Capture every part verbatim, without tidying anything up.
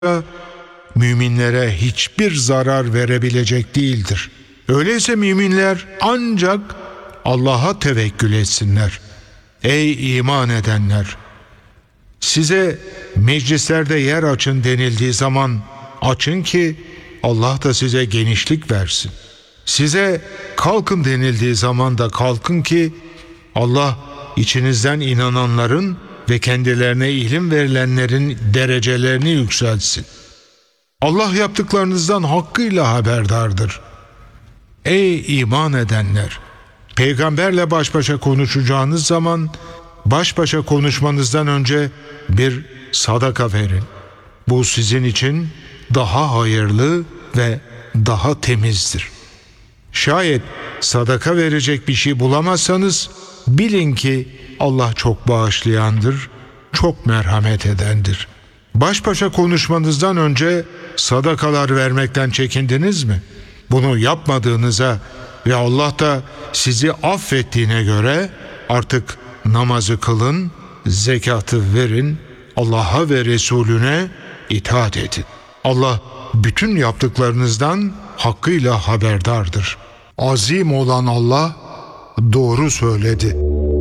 müminlere hiçbir zarar verebilecek değildir. Öyleyse müminler ancak Allah'a tevekkül etsinler. Ey iman edenler! Size meclislerde yer açın denildiği zaman açın ki Allah da size genişlik versin. Size kalkın denildiği zaman da kalkın ki Allah içinizden inananların ve kendilerine ilim verilenlerin derecelerini yükseltsin. Allah yaptıklarınızdan hakkıyla haberdardır. Ey iman edenler! Peygamberle baş başa konuşacağınız zaman baş başa konuşmanızdan önce bir sadaka verin. Bu sizin için daha hayırlı ve daha temizdir. Şayet sadaka verecek bir şey bulamazsanız bilin ki Allah çok bağışlayandır, çok merhamet edendir. Baş başa konuşmanızdan önce sadakalar vermekten çekindiniz mi? Bunu yapmadığınıza ve Allah da sizi affettiğine göre artık namazı kılın, zekatı verin, Allah'a ve Resulüne itaat edin. Allah bütün yaptıklarınızdan hakkıyla haberdardır. Azim olan Allah doğru söyledi.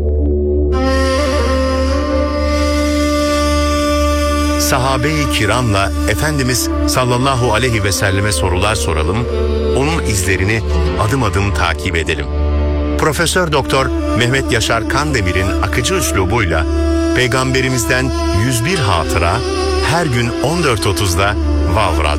Sahabe-i kiramla Efendimiz sallallahu aleyhi ve selleme sorular soralım, onun izlerini adım adım takip edelim. Profesör Doktor Mehmet Yaşar Kandemir'in akıcı üslubuyla Peygamberimizden yüz bir hatıra her gün on dört otuzda Vav Radyo.